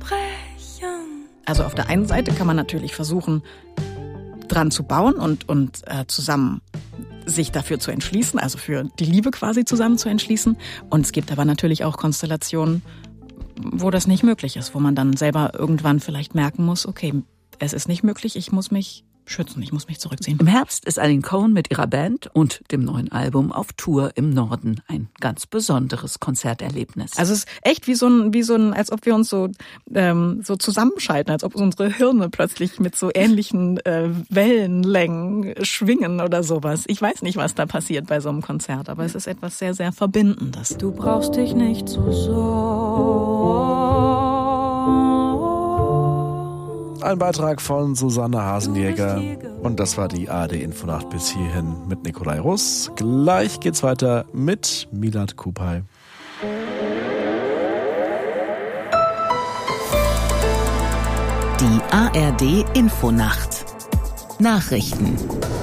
Also auf der einen Seite kann man natürlich versuchen, dran zu bauen und zusammen sich dafür zu entschließen, also für die Liebe quasi zusammen zu entschließen. Und es gibt aber natürlich auch Konstellationen, wo das nicht möglich ist, wo man dann selber irgendwann vielleicht merken muss, okay, es ist nicht möglich, ich muss mich schützen, ich muss mich zurückziehen. Im Herbst ist Aline Cohen mit ihrer Band und dem neuen Album auf Tour im Norden. Ein ganz besonderes Konzerterlebnis. Also es ist echt wie so ein, als ob wir uns so zusammenschalten, als ob unsere Hirne plötzlich mit so ähnlichen Wellenlängen schwingen oder sowas. Ich weiß nicht, was da passiert bei so einem Konzert, aber es ist etwas sehr, sehr Verbindendes. Du brauchst dich nicht zu sorgen. Ein Beitrag von Susanne Hasenjäger. Und das war die ARD-Infonacht bis hierhin mit Nikolai Russ. Gleich geht's weiter mit Milad Kupay. Die ARD-Infonacht. Nachrichten.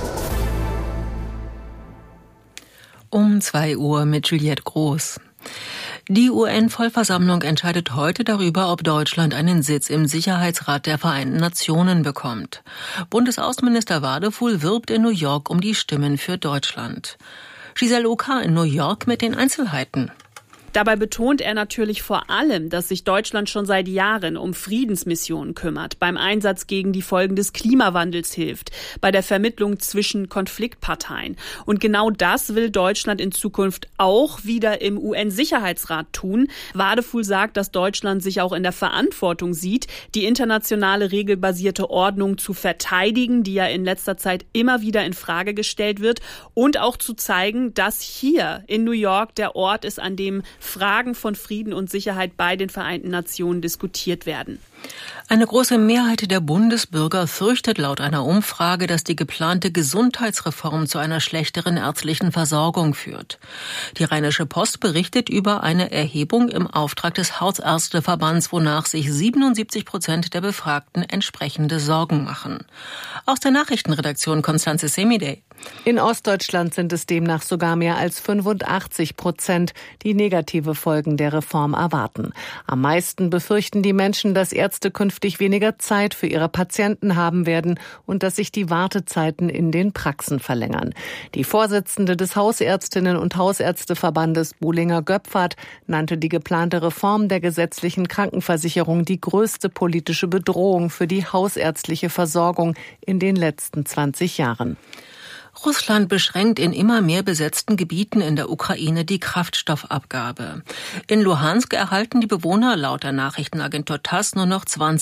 Um 2 Uhr mit Juliette Groß. Die UN-Vollversammlung entscheidet heute darüber, ob Deutschland einen Sitz im Sicherheitsrat der Vereinten Nationen bekommt. Bundesaußenminister Wadefuhl wirbt in New York um die Stimmen für Deutschland. Giselle Oka in New York mit den Einzelheiten. Dabei betont er natürlich vor allem, dass sich Deutschland schon seit Jahren um Friedensmissionen kümmert, beim Einsatz gegen die Folgen des Klimawandels hilft, bei der Vermittlung zwischen Konfliktparteien. Und genau das will Deutschland in Zukunft auch wieder im UN-Sicherheitsrat tun. Wadefuhl sagt, dass Deutschland sich auch in der Verantwortung sieht, die internationale regelbasierte Ordnung zu verteidigen, die ja in letzter Zeit immer wieder in Frage gestellt wird, und auch zu zeigen, dass hier in New York der Ort ist, an dem Fragen von Frieden und Sicherheit bei den Vereinten Nationen diskutiert werden. Eine große Mehrheit der Bundesbürger fürchtet laut einer Umfrage, dass die geplante Gesundheitsreform zu einer schlechteren ärztlichen Versorgung führt. Die Rheinische Post berichtet über eine Erhebung im Auftrag des Hausärzteverbands, wonach sich 77% der Befragten entsprechende Sorgen machen. Aus der Nachrichtenredaktion Konstanze Semidey. In Ostdeutschland sind es demnach sogar mehr als 85%, die negative Folgen der Reform erwarten. Am meisten befürchten die Menschen, dass Ärzte künftig weniger Zeit für ihre Patienten haben werden und dass sich die Wartezeiten in den Praxen verlängern. Die Vorsitzende des Hausärztinnen- und Hausärzteverbandes, Buhlinger Göpfert, nannte die geplante Reform der gesetzlichen Krankenversicherung die größte politische Bedrohung für die hausärztliche Versorgung in den letzten 20 Jahren. Russland beschränkt in immer mehr besetzten Gebieten in der Ukraine die Kraftstoffabgabe. In Luhansk erhalten die Bewohner laut der Nachrichtenagentur TASS nur noch 20